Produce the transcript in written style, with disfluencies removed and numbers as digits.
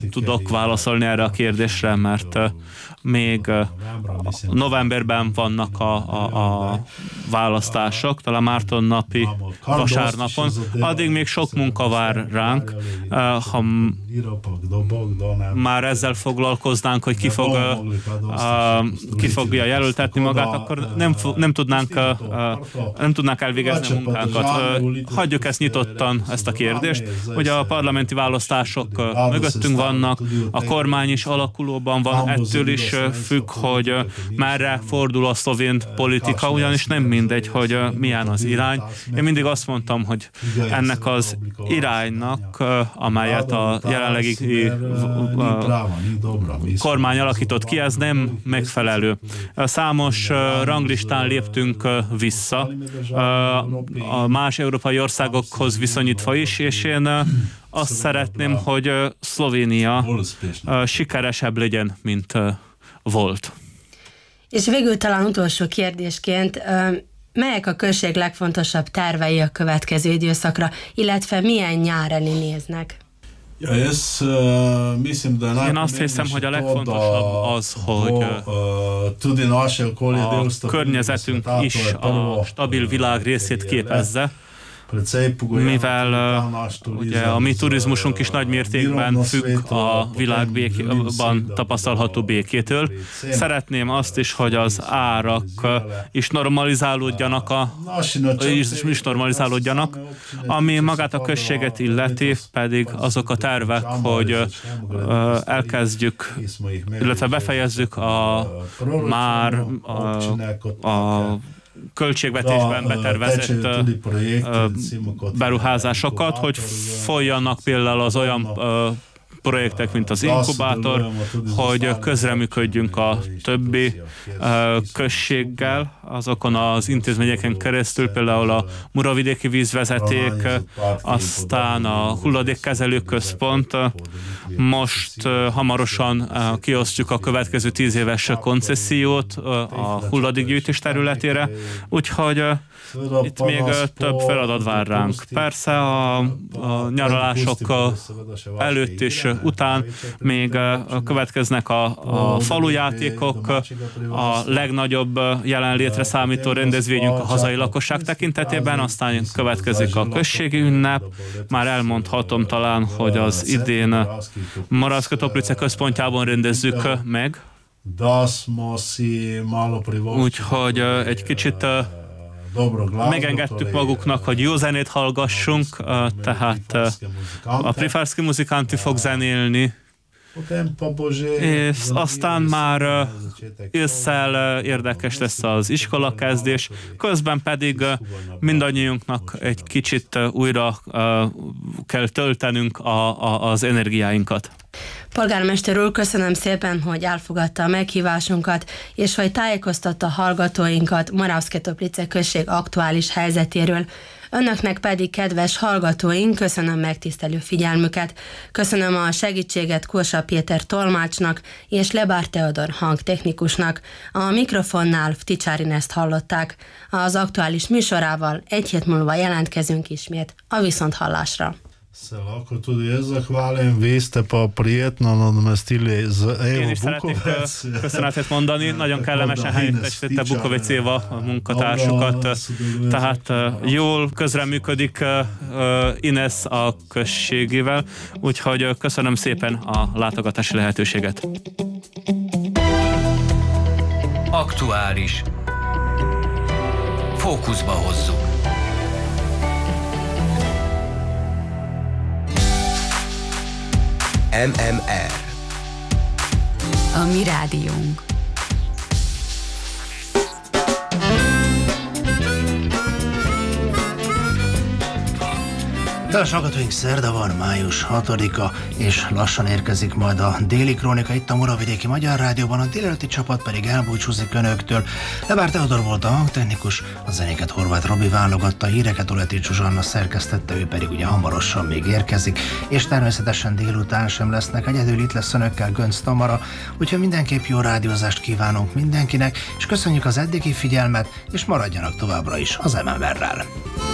tudok válaszolni erre a kérdésre, mert még novemberben vannak a választások, talán Márton napi vasárnapon. Addig még sok munka vár ránk. Ha már ezzel foglalkoznánk, hogy ki fogja jelöltetni magát, akkor nem tudnánk elvégezni a munkánkat. Hagyjuk ezt nyitottan, ezt a kérdést, hogy a parlamenti választások mögöttünk vannak, a kormány is alakulóban van, ettől is függ, hogy merre fordul a szlovén politika, ugyanis nem mindegy, hogy milyen az irány. Én mindig azt mondtam, hogy ennek az iránynak, amelyet a jelenlegi kormány alakított ki, ez nem megfelelő. Számos ranglistán léptünk vissza, a más európai országokhoz viszonyítva is, és én azt szeretném, hogy Szlovénia sikeresebb legyen, mint volt. És végül talán utolsó kérdésként, melyek a község legfontosabb tervei a következő időszakra, illetve milyen nyár elé néznek? Én azt hiszem, hogy a legfontosabb az, hogy a környezetünk is a stabil világ részét képezze, mivel ugye a mi turizmusunk is nagy mértékben függ a világban tapasztalható békétől. Szeretném azt is, hogy az árak is normalizálódjanak, ami magát a községet illeti, pedig azok a tervek, hogy elkezdjük, illetve befejezzük a költségvetésben betervezett beruházásokat, hogy folyjanak például az olyan projektek, mint az inkubátor, hogy közreműködjünk a többi községgel, azokon az intézményeken keresztül, például a Muravidéki vízvezeték, aztán a hulladékkezelő központ. Most hamarosan kiosztjuk a következő 10 éves koncesziót a hulladékgyűjtés területére, úgyhogy itt még több feladat vár ránk. Persze a nyaralások előtt és után még következnek a falujátékok, a legnagyobb jelenlétre számító rendezvényünk a hazai lakosság tekintetében, aztán következik a községi ünnep. Már elmondhatom talán, hogy az idén Moravska Toplica központjában rendezzük meg. Úgyhogy egy kicsit megengedtük maguknak, hogy jó zenét hallgassunk, tehát a Prifarski muzikanti fog zenélni, és aztán már ősszel érdekes lesz az iskolakezdés, közben pedig mindannyiunknak egy kicsit újra kell töltenünk az energiáinkat. Polgármester úr, köszönöm szépen, hogy elfogadta a meghívásunkat, és hogy tájékoztatta hallgatóinkat Moravska Toplica község aktuális helyzetéről. Önöknek pedig, kedves hallgatóink, köszönöm megtisztelő figyelmüket. Köszönöm a segítséget Kósa Péter tolmácsnak és Lebár Teodor hangtechnikusnak. A mikrofonnál Ticsárineszt hallották. Az aktuális műsorával egy hét múlva jelentkezünk ismét. A viszonthallásra. Se lahko tudi jaz zahvalim, vi ste pa prijetno nadomestili z Evo Bukovec. Köszönetet mondani, nagyon kellemesen helyettesítette Bukovec Éva a munkatársukat, tehát jól közreműködik Ines a községével, úgyhogy köszönöm szépen a látogatási lehetőséget. Aktuális. Fókuszba hozzuk. MMR. A mi rádiónk. Kedves hallgatóink, szerda van, május 6-a, és lassan érkezik majd a déli krónika itt a Muravidéki Magyar Rádióban, a délelőtti csapat pedig elbúcsúzik önöktől. Lebár Teodor volt a hangtechnikus, a zenéket Horváth Robi válogatta, a híreket Oletics Zsuzsanna szerkesztette, ő pedig ugye hamarosan még érkezik, és természetesen délután sem lesznek, egyedül itt lesz önökkel Gönc Tamara, úgyhogy mindenképp jó rádiózást kívánunk mindenkinek, és köszönjük az eddigi figyelmet, és maradjanak továbbra is az MMR-rel.